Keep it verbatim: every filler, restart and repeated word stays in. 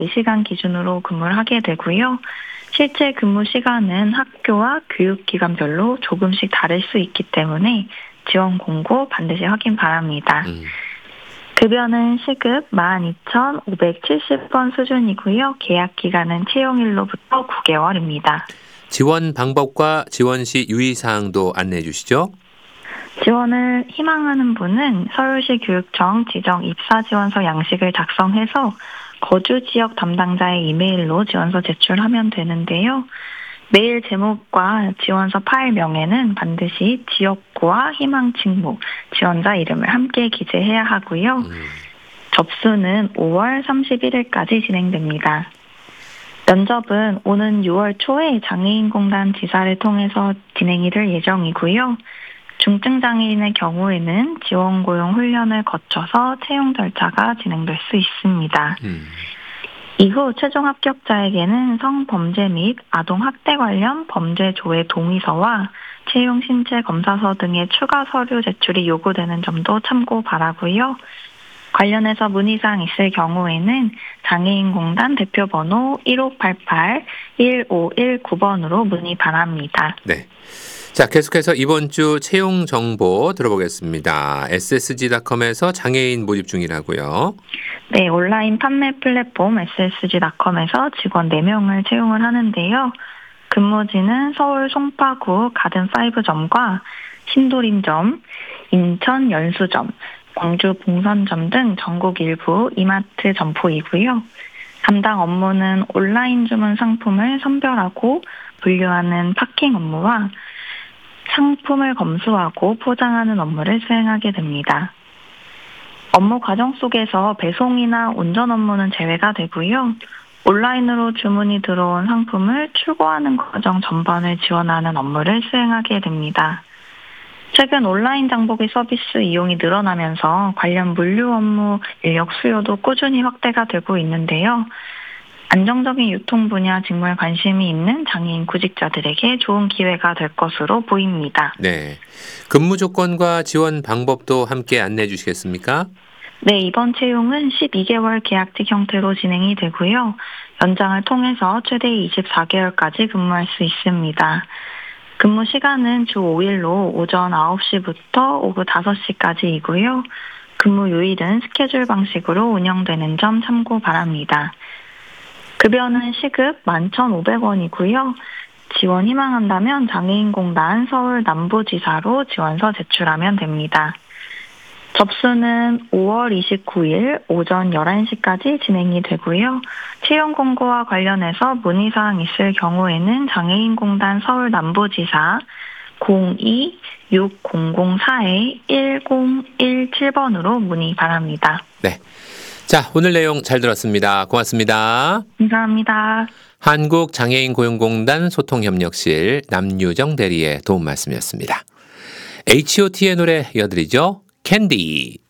네 시간 기준으로 근무를 하게 되고요. 실제 근무 시간은 학교와 교육기관별로 조금씩 다를 수 있기 때문에 지원 공고 반드시 확인 바랍니다. 음. 급여는 시급 만 이천오백칠십 원 수준이고요. 계약 기간은 채용일로부터 구 개월입니다. 지원 방법과 지원 시 유의사항도 안내해 주시죠. 지원을 희망하는 분은 서울시 교육청 지정 입사지원서 양식을 작성해서 거주 지역 담당자의 이메일로 지원서 제출하면 되는데요. 메일 제목과 지원서 파일 명에는 반드시 지역구와 희망 직무, 지원자 이름을 함께 기재해야 하고요. 음. 접수는 오월 삼십일일까지 진행됩니다. 면접은 오는 유월 초에 장애인공단 지사를 통해서 진행이 될 예정이고요. 중증장애인의 경우에는 지원고용 훈련을 거쳐서 채용 절차가 진행될 수 있습니다. 음. 이후 최종 합격자에게는 성범죄 및 아동학대 관련 범죄 조회 동의서와 채용 신체 검사서 등의 추가 서류 제출이 요구되는 점도 참고 바라고요. 관련해서 문의사항 있을 경우에는 장애인공단 대표번호 일오팔팔 일오일구 번으로 문의 바랍니다. 네. 자, 계속해서 이번 주 채용 정보 들어보겠습니다. 에스에스지닷컴에서 장애인 모집 중이라고요. 네, 온라인 판매 플랫폼 에스에스지닷컴에서 직원 네 명을 채용을 하는데요. 근무지는 서울 송파구 가든파이브점과 신도림점, 인천 연수점, 광주 봉선점 등 전국 일부 이마트 점포이고요. 담당 업무는 온라인 주문 상품을 선별하고 분류하는 파킹 업무와 상품을 검수하고 포장하는 업무를 수행하게 됩니다. 업무 과정 속에서 배송이나 운전 업무는 제외가 되고요. 온라인으로 주문이 들어온 상품을 출고하는 과정 전반을 지원하는 업무를 수행하게 됩니다. 최근 온라인 장보기 서비스 이용이 늘어나면서 관련 물류 업무 인력 수요도 꾸준히 확대가 되고 있는데요. 안정적인 유통 분야 직무에 관심이 있는 장애인 구직자들에게 좋은 기회가 될 것으로 보입니다. 네. 근무 조건과 지원 방법도 함께 안내해 주시겠습니까? 네, 이번 채용은 십이 개월 계약직 형태로 진행이 되고요. 연장을 통해서 최대 이십사 개월까지 근무할 수 있습니다. 근무 시간은 주 오 일로 오전 아홉 시부터 오후 다섯 시까지이고요. 근무 요일은 스케줄 방식으로 운영되는 점 참고 바랍니다. 급여는 시급 만 천오백 원이고요. 지원 희망한다면 장애인공단 서울 남부지사로 지원서 제출하면 됩니다. 접수는 오월 이십구일 오전 열한 시까지 진행이 되고요. 채용 공고와 관련해서 문의사항 있을 경우에는 장애인공단 서울 남부지사 공이 육공공사 일공일칠 번으로 문의 바랍니다. 네. 자, 오늘 내용 잘 들었습니다. 고맙습니다. 감사합니다. 한국장애인고용공단 소통협력실 남유정 대리의 도움 말씀이었습니다. 에이치 오 티의 노래 이어드리죠. 캔디.